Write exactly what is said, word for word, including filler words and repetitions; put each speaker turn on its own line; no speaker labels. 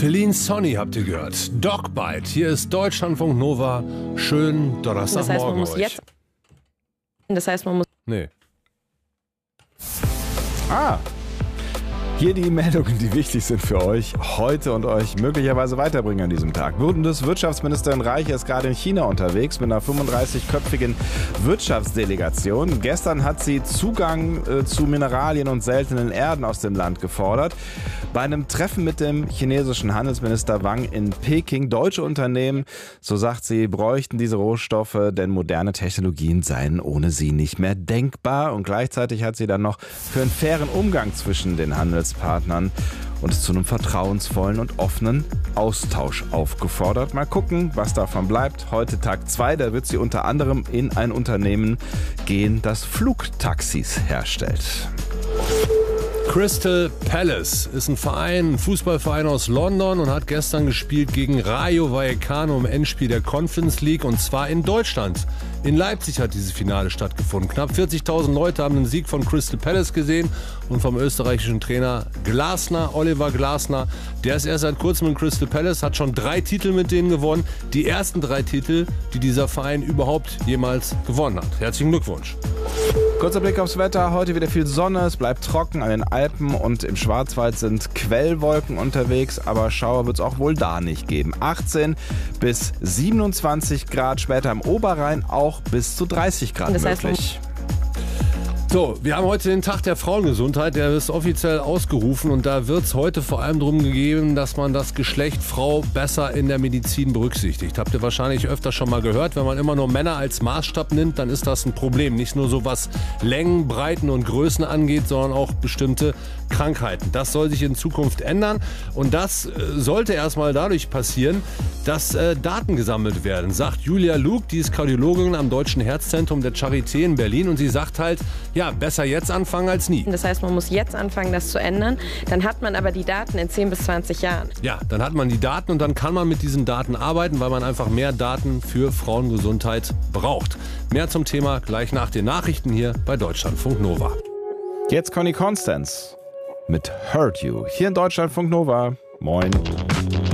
Feline Sonny habt ihr gehört. Dogbite. Hier ist Deutschlandfunk Nova. Schönen Donnerstagmorgen.
Das heißt, man muss
euch.
jetzt. Das heißt, man muss.
Nee.
Ah. Hier die Meldungen, die wichtig sind für euch heute und euch möglicherweise weiterbringen an diesem Tag. Bundeswirtschaftsministerin Reiche ist gerade in China unterwegs mit einer fünfunddreißigköpfigen Wirtschaftsdelegation. Gestern hat sie Zugang äh, zu Mineralien und seltenen Erden aus dem Land gefordert. Bei einem Treffen mit dem chinesischen Handelsminister Wang in Peking, deutsche Unternehmen, so sagt sie, bräuchten diese Rohstoffe, denn moderne Technologien seien ohne sie nicht mehr denkbar. Und gleichzeitig hat sie dann noch für einen fairen Umgang zwischen den Handelspartnern und es zu einem vertrauensvollen und offenen Austausch aufgefordert. Mal gucken, was davon bleibt. Heute Tag zwei, da wird sie unter anderem in ein Unternehmen gehen, das Flugtaxis herstellt.
Crystal Palace ist ein Verein, ein Fußballverein aus London und hat gestern gespielt gegen Rayo Vallecano im Endspiel der Conference League und zwar in Deutschland. In Leipzig hat dieses Finale stattgefunden. Knapp vierzigtausend Leute haben den Sieg von Crystal Palace gesehen und vom österreichischen Trainer Glasner, Oliver Glasner. Der ist erst seit kurzem in Crystal Palace, hat schon drei Titel mit denen gewonnen. Die ersten drei Titel, die dieser Verein überhaupt jemals gewonnen hat. Herzlichen Glückwunsch.
Kurzer Blick aufs Wetter. Heute wieder viel Sonne. Es bleibt trocken. An den Alpen und im Schwarzwald sind Quellwolken unterwegs. Aber Schauer wird es auch wohl da nicht geben. achtzehn bis siebenundzwanzig Grad. Später im Oberrhein auch bis zu dreißig Grad
Das heißt,
möglich.
So, wir haben heute den Tag der Frauengesundheit, der ist offiziell ausgerufen und da wird es heute vor allem darum gegeben, dass man das Geschlecht Frau besser in der Medizin berücksichtigt. Habt ihr wahrscheinlich öfter schon mal gehört, wenn man immer nur Männer als Maßstab nimmt, dann ist das ein Problem. Nicht nur so was Längen, Breiten und Größen angeht, sondern auch bestimmte Krankheiten. Das soll sich in Zukunft ändern und das äh, sollte erstmal dadurch passieren, dass äh, Daten gesammelt werden, sagt Julia Luke, die ist Kardiologin am Deutschen Herzzentrum der Charité in Berlin und sie sagt halt, ja, besser jetzt anfangen als nie.
Das heißt, man muss jetzt anfangen, das zu ändern. Dann hat man aber die Daten in zehn bis zwanzig Jahren.
Ja, dann hat man die Daten und dann kann man mit diesen Daten arbeiten, weil man einfach mehr Daten für Frauengesundheit braucht. Mehr zum Thema gleich nach den Nachrichten hier bei Deutschlandfunk Nova.
Jetzt Conny Constance mit Hurt You. Hier in Deutschlandfunk Nova. Moin.